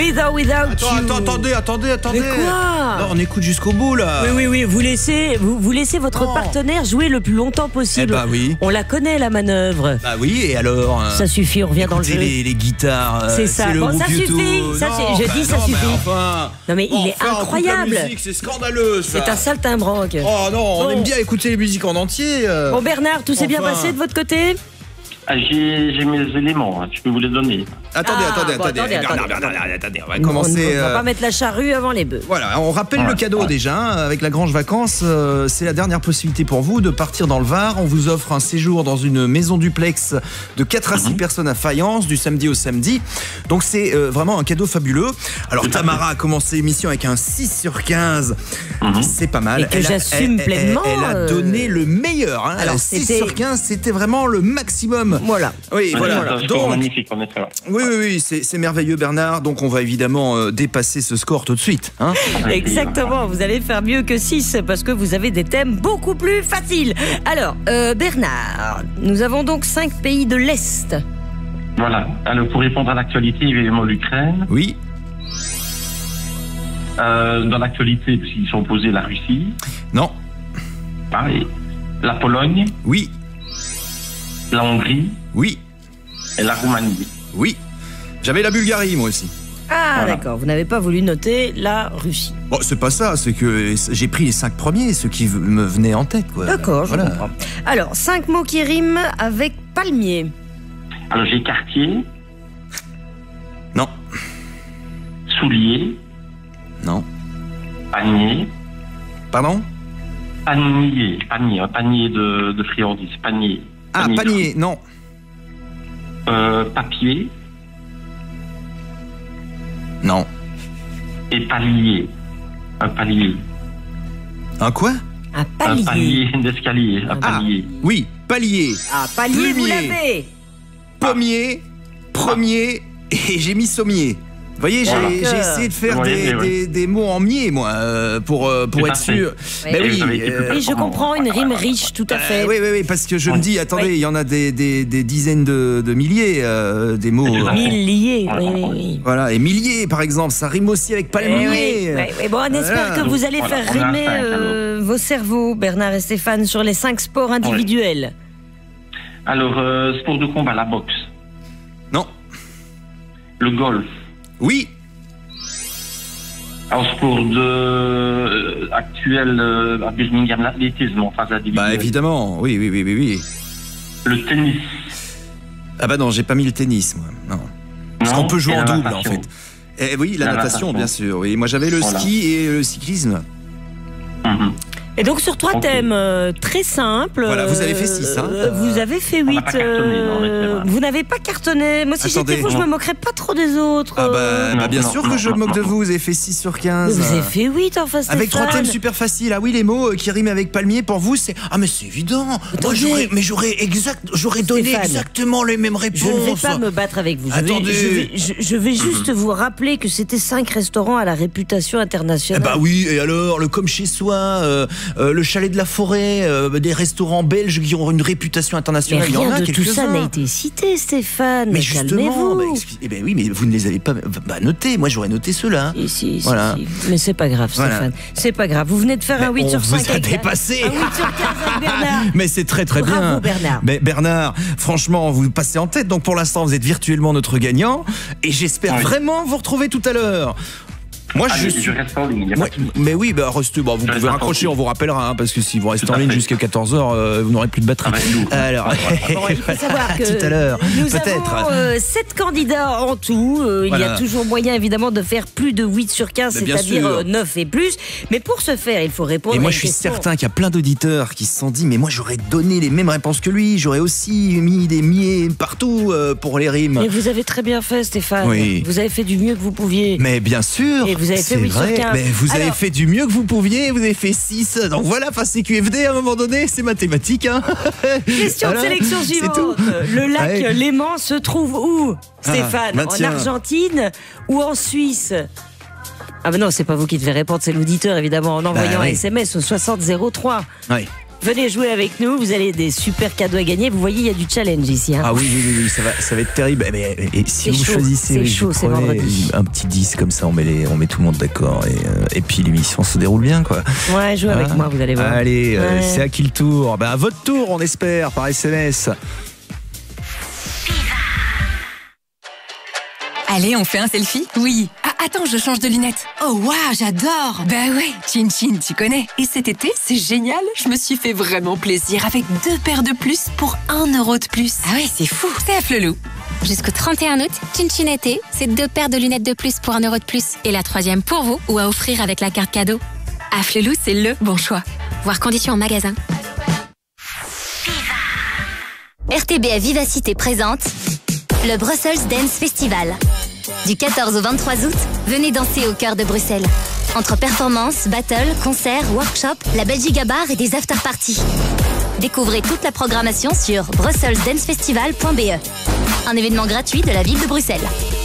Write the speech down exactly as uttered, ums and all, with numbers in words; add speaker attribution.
Speaker 1: With or without
Speaker 2: Attends,
Speaker 1: you.
Speaker 2: attends, attendez, attendez, attendez.
Speaker 1: Mais quoi?
Speaker 2: Non, on écoute jusqu'au bout là.
Speaker 1: Oui, oui, oui. Vous laissez, vous, vous laissez votre
Speaker 2: Non.
Speaker 1: partenaire jouer le plus longtemps possible.
Speaker 2: Eh bah oui.
Speaker 1: On la connaît la manœuvre.
Speaker 2: Bah oui, et alors euh,
Speaker 1: Ça suffit, on revient dans le
Speaker 2: écoutez
Speaker 1: jeu.
Speaker 2: les, les guitares. euh,
Speaker 1: C'est ça.
Speaker 2: le
Speaker 1: Bon,
Speaker 2: groupe
Speaker 1: ça
Speaker 2: YouTube.
Speaker 1: suffit, ça,
Speaker 2: Non,
Speaker 1: c'est- je
Speaker 2: bah
Speaker 1: dis ça
Speaker 2: non, mais
Speaker 1: suffit.
Speaker 2: enfin.
Speaker 1: Non mais il est
Speaker 2: Enfin, on coupe
Speaker 1: incroyable.
Speaker 2: la musique, c'est scandaleux ça.
Speaker 1: C'est un saltimbanque.
Speaker 2: Oh non, on
Speaker 1: Bon.
Speaker 2: aime bien écouter les musiques en entier. euh.
Speaker 1: Bon Bernard, tout s'est bien
Speaker 2: Enfin.
Speaker 1: passé de votre côté?
Speaker 3: Ah, j'ai j'ai mes éléments, hein, je peux vous les donner.
Speaker 2: Attendez,
Speaker 1: Ah,
Speaker 2: attendez,
Speaker 1: bon,
Speaker 2: attendez,
Speaker 1: attendez,
Speaker 2: Bernard,
Speaker 1: attendez.
Speaker 2: Bernard, Bernard, attendez, on va
Speaker 1: On
Speaker 2: commencer.
Speaker 1: ne va
Speaker 2: euh,
Speaker 1: pas mettre la charrue avant les bœufs.
Speaker 2: Voilà, on rappelle
Speaker 3: Ouais,
Speaker 2: le cadeau
Speaker 3: ouais.
Speaker 2: déjà, hein, avec la Grange Vacances, euh, c'est la dernière possibilité pour vous de partir dans le Var. On vous offre un séjour dans une maison duplex de quatre à six personnes à Fayence, du samedi au samedi. Donc c'est euh, vraiment un cadeau fabuleux. Alors Tamara a commencé l'émission avec un six sur quinze, c'est pas mal.
Speaker 1: Et que
Speaker 2: Elle a-
Speaker 1: j'assume
Speaker 2: elle-
Speaker 1: pleinement,
Speaker 2: Elle, elle a
Speaker 1: euh,
Speaker 2: donné le meilleur. Hein.
Speaker 1: Alors,
Speaker 2: six
Speaker 1: c'était-
Speaker 2: sur quinze, c'était vraiment le maximum.
Speaker 1: Voilà.
Speaker 2: Oui, voilà.
Speaker 3: C'est un score
Speaker 2: Donc,
Speaker 3: magnifique, en effet.
Speaker 2: oui, oui, oui, c'est c'est merveilleux Bernard. Donc on va évidemment euh, dépasser ce score tout de suite. Hein.
Speaker 1: Exactement, vous allez faire mieux que six parce que vous avez des thèmes beaucoup plus faciles. Alors, euh, Bernard, nous avons donc cinq pays de l'Est.
Speaker 3: Voilà. Alors, pour répondre à l'actualité, évidemment, l'Ukraine.
Speaker 2: Oui,
Speaker 3: Euh, dans l'actualité, puisqu'ils sont opposés, la Russie.
Speaker 2: non,
Speaker 3: Pareil. La Pologne,
Speaker 2: oui,
Speaker 3: la Hongrie
Speaker 2: oui,
Speaker 3: et la Roumanie.
Speaker 2: oui. J'avais la Bulgarie moi aussi.
Speaker 1: Ah,
Speaker 3: Voilà.
Speaker 1: d'accord, vous n'avez pas voulu noter la Russie.
Speaker 2: Bon, c'est pas ça, c'est que j'ai pris les cinq premiers, ceux qui v- me venaient en tête, quoi.
Speaker 1: D'accord, je
Speaker 2: Voilà.
Speaker 1: comprends. Alors, cinq mots qui riment avec palmier.
Speaker 3: Alors, j'ai quartier,
Speaker 2: Non,
Speaker 3: soulier,
Speaker 2: non.
Speaker 3: panier,
Speaker 2: Pardon?
Speaker 3: panier, panier, un panier de, de friandises, panier.
Speaker 2: Ah,
Speaker 3: de
Speaker 2: panier, non.
Speaker 3: fruits. Euh, papier
Speaker 2: Non.
Speaker 3: et palier. Un palier.
Speaker 2: Un quoi?
Speaker 1: Un
Speaker 3: Un
Speaker 1: palier.
Speaker 3: palier d'escalier. Un
Speaker 2: Ah,
Speaker 3: palier.
Speaker 2: oui, palier,
Speaker 1: Ah, palier, vous
Speaker 2: Plumier.
Speaker 1: l'avez.
Speaker 2: pommier, premier, et j'ai mis sommier. Vous voyez, j'ai
Speaker 3: Voilà.
Speaker 2: j'ai essayé de faire
Speaker 3: Oui,
Speaker 2: des,
Speaker 3: oui, oui.
Speaker 2: des- des mots en mier, moi, euh, pour, euh, pour
Speaker 3: Tout à
Speaker 2: être
Speaker 3: fait.
Speaker 2: sûr.
Speaker 1: Oui.
Speaker 2: Ben
Speaker 3: Et
Speaker 2: oui,
Speaker 3: vous avez été
Speaker 2: euh,
Speaker 3: plus
Speaker 1: Oui, je comprends, une rime riche, tout à fait.
Speaker 2: Euh, oui, oui, oui, parce que je me
Speaker 3: Oui.
Speaker 2: dis, attendez,
Speaker 1: Oui.
Speaker 2: il y en a des, des, des dizaines de, de milliers, euh, des mots.
Speaker 3: tout à
Speaker 2: euh,
Speaker 3: fait.
Speaker 1: Milliers, oui, oui, oui.
Speaker 2: Voilà, et milliers, par exemple, ça rime aussi avec
Speaker 1: Eh
Speaker 2: palmier.
Speaker 1: oui, oui, oui. Bon, on espère
Speaker 2: Voilà.
Speaker 1: que vous allez
Speaker 3: Voilà,
Speaker 1: faire
Speaker 3: on est à
Speaker 1: rimer
Speaker 3: cinq,
Speaker 1: euh, vos cerveaux, Bernard et Stéphane, sur les cinq sports individuels.
Speaker 3: Alors, euh, sport de combat, la boxe,
Speaker 2: Non.
Speaker 3: le golf.
Speaker 2: Oui.
Speaker 3: En sport de euh, actuel euh, à Birmingham, l'athlétisme en phase individuelle.
Speaker 2: Bah évidemment, oui, oui, oui, oui, oui.
Speaker 3: Le tennis.
Speaker 2: Ah bah non, j'ai pas mis le tennis, moi. Non. Parce
Speaker 3: Non,
Speaker 2: qu'on peut jouer
Speaker 3: et
Speaker 2: en
Speaker 3: la
Speaker 2: double, en
Speaker 3: natation.
Speaker 2: fait. Eh oui, la,
Speaker 3: La
Speaker 2: natation,
Speaker 3: natation.
Speaker 2: bien sûr. Oui, moi j'avais le
Speaker 3: Voilà.
Speaker 2: ski et le cyclisme.
Speaker 3: Mhm.
Speaker 1: Et donc sur trois
Speaker 3: Ok.
Speaker 1: thèmes euh, très simples.
Speaker 2: Voilà, vous avez fait six, hein.
Speaker 1: euh, vous avez fait
Speaker 3: On n'a
Speaker 1: huit.
Speaker 3: pas cartonné, non, mais c'est vrai.
Speaker 1: Vous n'avez pas cartonné. Moi, si
Speaker 2: Attendez.
Speaker 1: j'étais vous, je me
Speaker 3: Non.
Speaker 1: moquerais pas trop des autres.
Speaker 2: Ah bah,
Speaker 1: euh.
Speaker 2: bah, bien
Speaker 3: non,
Speaker 2: sûr
Speaker 3: non,
Speaker 2: que je me
Speaker 3: non,
Speaker 2: moque de
Speaker 3: non.
Speaker 2: vous, vous avez fait six sur
Speaker 1: Mais
Speaker 2: quinze.
Speaker 1: vous avez fait huit, enfin, Stéphane.
Speaker 2: Avec trois thèmes super faciles. Ah oui, les mots euh, qui riment avec palmier, pour vous, c'est... Ah mais c'est évident. Moi,
Speaker 1: Attendez.
Speaker 2: j'aurais... Mais j'aurais exact... j'aurais donné
Speaker 1: Stéphane,
Speaker 2: exactement les mêmes réponses.
Speaker 1: Je ne vais pas me battre avec vous. Je vais,
Speaker 2: Attendez.
Speaker 1: je vais, je- je vais juste vous rappeler que c'était cinq restaurants à la réputation
Speaker 2: Eh
Speaker 1: internationale.
Speaker 2: bah oui, et alors, le comme chez soi, euh, euh, le chalet de la forêt, euh, des restaurants belges qui ont une réputation
Speaker 1: Mais
Speaker 2: internationale, il y en
Speaker 1: rien
Speaker 2: a
Speaker 1: de tout ça
Speaker 2: quelques-uns.
Speaker 1: n'a été cité, Stéphane.
Speaker 2: Mais justement,
Speaker 1: calmez-vous.
Speaker 2: bah, excuse- eh ben oui, mais vous ne les avez pas bah, notés. Moi, j'aurais noté ceux-là.
Speaker 1: Si, si, si,
Speaker 2: Voilà.
Speaker 1: si. Mais c'est pas grave,
Speaker 2: Voilà.
Speaker 1: Stéphane. C'est pas grave. Vous venez de faire
Speaker 2: Mais
Speaker 1: un huit
Speaker 2: on
Speaker 1: sur
Speaker 2: vous
Speaker 1: cinq.
Speaker 2: a
Speaker 1: avec-
Speaker 2: dépassé.
Speaker 1: Un huit sur quinze avec Bernard.
Speaker 2: Mais c'est très très
Speaker 1: Bravo,
Speaker 2: bien.
Speaker 1: Bernard.
Speaker 2: Mais Bernard, franchement, vous passez en tête. Donc pour l'instant, vous êtes virtuellement notre gagnant. Et j'espère
Speaker 3: Oui.
Speaker 2: vraiment vous retrouver tout à l'heure. Moi,
Speaker 3: Allez,
Speaker 2: je suis.
Speaker 3: je reste en ligne. y a
Speaker 2: Ouais,
Speaker 3: pas de souci.
Speaker 2: mais oui, bah, restez, bon, vous
Speaker 3: Je
Speaker 2: pouvez
Speaker 3: reste
Speaker 2: raccrocher,
Speaker 3: en
Speaker 2: on vous rappellera, hein, parce que si vous restez
Speaker 3: Tout
Speaker 2: en
Speaker 3: à
Speaker 2: ligne
Speaker 3: fait.
Speaker 2: jusqu'à quatorze heures, euh, vous n'aurez plus de batterie.
Speaker 3: Ah bah, nous.
Speaker 2: Alors,
Speaker 1: Bon, il faut savoir que
Speaker 2: tout à l'heure,
Speaker 1: nous
Speaker 2: peut-être.
Speaker 1: avons euh, sept candidats en tout. Euh, Il y
Speaker 2: Voilà.
Speaker 1: a toujours moyen évidemment de faire plus de huit sur quinze,
Speaker 2: Mais bien
Speaker 1: c'est-à-dire
Speaker 2: sûr.
Speaker 1: euh, neuf et plus. Mais pour ce faire, il faut répondre
Speaker 2: Et moi,
Speaker 1: à
Speaker 2: je
Speaker 1: une
Speaker 2: suis
Speaker 1: question.
Speaker 2: certain qu'il y a plein d'auditeurs qui se sont dit, mais moi, j'aurais donné les mêmes réponses que lui. J'aurais aussi mis des miers partout euh, pour les rimes.
Speaker 1: Et vous avez très bien fait, Stéphane.
Speaker 2: Oui.
Speaker 1: Vous avez fait du mieux que vous pouviez.
Speaker 2: Mais bien sûr,
Speaker 1: Et vous avez fait
Speaker 2: c'est
Speaker 1: huit sur
Speaker 2: vrai.
Speaker 1: quinze.
Speaker 2: Mais vous avez
Speaker 1: Alors-
Speaker 2: fait du mieux que vous pouviez, vous avez fait six. Donc voilà, enfin, c'est Q F D à un moment donné, c'est mathématique. Hein.
Speaker 1: Question
Speaker 2: Voilà,
Speaker 1: de sélection
Speaker 2: c'est
Speaker 1: suivante.
Speaker 2: tout.
Speaker 1: Le lac
Speaker 2: Ouais.
Speaker 1: Léman se trouve où, Stéphane?
Speaker 2: bah
Speaker 1: En
Speaker 2: tiens.
Speaker 1: Argentine ou en Suisse? Ah ben non, c'est pas vous qui devez répondre, c'est l'auditeur évidemment en envoyant
Speaker 2: Bah oui.
Speaker 1: un S M S au soixante zéro trois.
Speaker 2: Ouais.
Speaker 1: Venez jouer avec nous, vous allez des super cadeaux à gagner. Vous voyez, il y a du challenge ici. Hein.
Speaker 2: Ah oui, oui, oui, oui, ça va, ça va être terrible. Et, mais, et si
Speaker 1: C'est
Speaker 2: vous
Speaker 1: chaud,
Speaker 2: choisissez,
Speaker 1: c'est
Speaker 2: oui,
Speaker 1: chaud,
Speaker 2: vous
Speaker 1: c'est
Speaker 2: prenez
Speaker 1: vendredi.
Speaker 2: un petit dix comme ça, on met, les, on met tout le monde d'accord. Et, euh, et puis l'émission se déroule bien, quoi.
Speaker 1: Ouais, jouez avec
Speaker 2: Ah,
Speaker 1: moi, vous allez voir.
Speaker 2: Allez, euh,
Speaker 1: Ouais.
Speaker 2: c'est à qui le tour? Ben, à votre tour, on espère, par S M S.
Speaker 4: Allez, on fait un selfie? Oui. Ah, attends, je change de lunettes. Oh, waouh, j'adore. Bah ouais, Chin Chin, tu connais. Et cet été, c'est génial. Je me suis fait vraiment plaisir avec deux paires de plus pour un euro de plus. Ah ouais, c'est fou. C'est à Flelou.
Speaker 5: Jusqu'au trente et un août, Chin Chin été, c'est deux paires de lunettes de plus pour un euro de plus. Et la troisième pour vous ou à offrir avec la carte cadeau.
Speaker 4: À Flelou, c'est le bon choix.
Speaker 5: Voir conditions en magasin. R T B F Vivacité présente le Brussels Dance Festival. Du quatorze au vingt-trois août, venez danser au cœur de Bruxelles. Entre performances, battles, concerts, workshops, la Belgique à bar et des after-parties. Découvrez toute la programmation sur brussels dance festival point b e. Un événement gratuit de la ville de Bruxelles.